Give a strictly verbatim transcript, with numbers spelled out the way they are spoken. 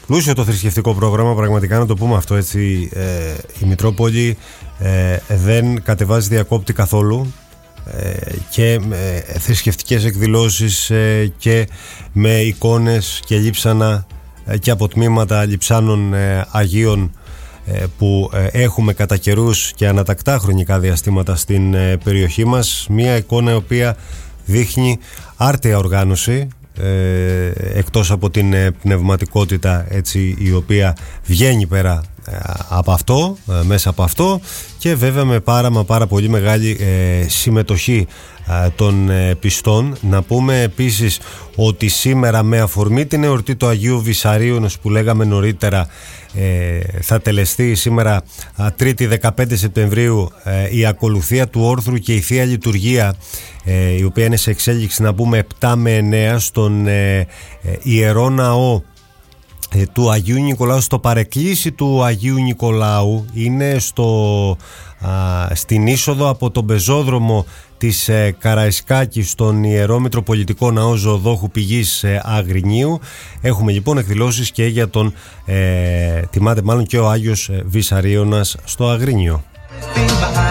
πλούσιο το θρησκευτικό πρόγραμμα, πραγματικά να το πούμε αυτό έτσι. Ε, η Μητρόπολη ε, δεν κατεβάζει διακόπτη καθόλου. Και με θρησκευτικές εκδηλώσεις και με εικόνες και λείψανα και αποτμήματα λειψάνων Αγίων που έχουμε κατά καιρούς και ανατακτά χρονικά διαστήματα στην περιοχή μας. Μια εικόνα η οποία δείχνει άρτια οργάνωση, εκτός από την πνευματικότητα έτσι, η οποία βγαίνει πέρα από αυτό, μέσα από αυτό, και βέβαια με πάρα μα πάρα πολύ μεγάλη ε, συμμετοχή ε, των ε, πιστών. Να πούμε επίσης ότι σήμερα, με αφορμή την εορτή του Αγίου Βυσαρίωνος που λέγαμε νωρίτερα, ε, θα τελεστεί σήμερα Τρίτη δεκαπέντε Σεπτεμβρίου ε, η ακολουθία του όρθρου και η Θεία Λειτουργία, ε, η οποία είναι σε εξέλιξη, να πούμε επτά με εννέα, στον ε, ε, Ιερό Ναό του Αγίου Νικολάου, στο παρεκκλήσι του Αγίου Νικολάου. Είναι στο, α, στην είσοδο από τον πεζόδρομο της ε, Καραϊσκάκης στον Ιερό Μητροπολιτικό Ναό Ζωοδόχου Πηγής ε, Αγρινίου. Έχουμε λοιπόν εκδηλώσεις και για τον ε, τιμάται μάλλον και ο Άγιος Βυσαρίωνας στο Αγρίνιο.